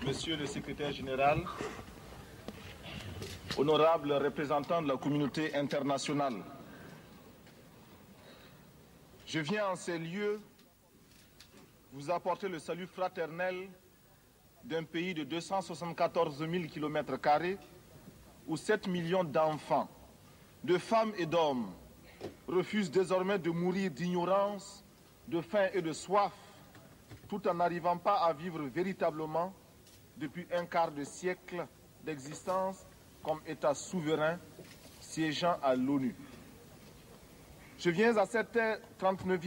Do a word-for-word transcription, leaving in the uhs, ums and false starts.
Monsieur le secrétaire général, honorables représentants de la communauté internationale, je viens en ces lieux vous apporter le salut fraternel d'un pays de deux cent soixante-quatorze mille kilomètres carrés où sept millions d'enfants, de femmes et d'hommes refusent désormais de mourir d'ignorance, de faim et de soif, tout en n'arrivant pas à vivre véritablement depuis un quart de siècle d'existence comme État souverain siégeant à l'ONU. Je viens à cette trente-neuvième